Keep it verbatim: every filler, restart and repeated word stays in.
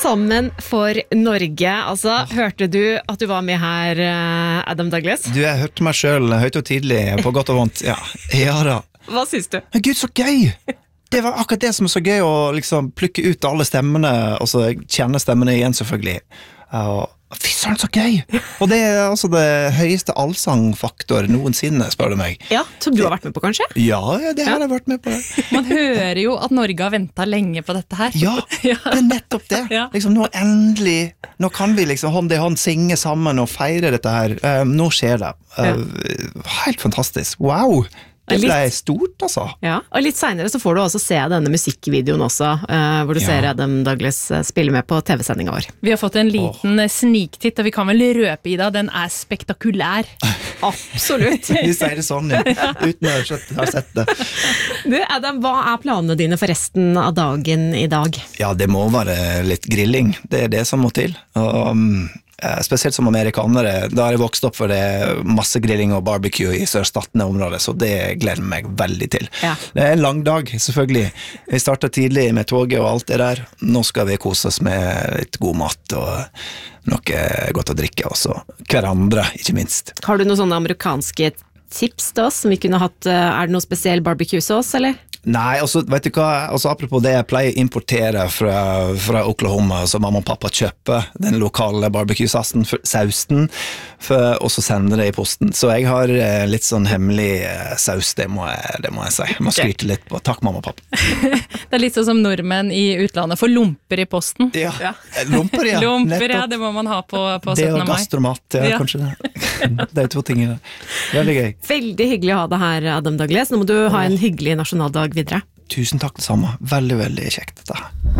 Sammen for Norge. Altså, hørte du at du var med her, Adam Douglas? Du, jeg hørte meg selv høyt og tidlig, på godt og vondt. Ja, ja da. Hva synes du? Men Gud, så gøy! Det var akkurat det som er så gøy, å liksom plukke ut alle stemmene, og så kjenne stemmene igjen selvfølgelig. Og fy søren, så gøy! Og det er altså det høyeste allsangfaktor noensinne, spør du meg. Ja, som du har vært med på, kanskje? Ja, det har jeg vært med på. Man hører jo at Norge har ventet lenge på dette her. Ja, det er nettopp det. Ja. Liksom, nå endelig, nå kan vi liksom hånd i hånd synge sammen og feire dette her. Uh, nå skjer det. Uh, helt fantastisk. Wow! Det ble litt stort, altså. Ja, og litt senere så får du også se denne musikkvideoen også, uh, hvor du ja. ser Adam Douglas spille med på T V-sendingen vår. Vi har fått en liten oh. sniktitt, og vi kan vel røpe i dag, den er spektakulær. Absolutt. Vi sier det sånn, ja. Uten å ha sett det. Du, Adam, hva er planene dine for resten av dagen i dag? Ja, det må være litt grilling. Det er det som må til. Og... Um, spesielt som amerikanere, da har jeg vokst opp for det masse grilling og barbecue i sørstatene området, så det gleder meg veldig til. Ja. Det er en lang dag, selvfølgelig. Vi startet tidlig med toget og alt det der. Nå skal vi kose oss med litt god mat og noe godt å drikke også. Hverandre, ikke minst. Har du noen sånne amerikanske tips da, som vi kunne hatt? Er det noe spesiell barbecue-sås, eller? Nei, altså, vet du hva, altså, apropos det jeg pleier å importere fra, fra Oklahoma, så mamma og pappa kjøper den lokale barbecue-sausen, sausen, og så sender det i posten. Så jeg har eh, litt sånn hemmelig eh, saus, det må, jeg, det må jeg si. Jeg må skryte litt på. Takk, mamma og pappa. Det er litt sånn som nordmenn i utlandet får lumper i posten. Ja, ja. Lumper, ja. Lumper, ja, det må man ha på, på syttende mai. Det og gastromat, ja, ja. Kanskje det. Det er to ting. Veldig gøy. Veldig hyggelig å ha deg her, Adam Douglas. Nå må du ha en hyggelig nasjonaldag videre. Tusen takk det samme. Veldig, veldig kjekt dette her.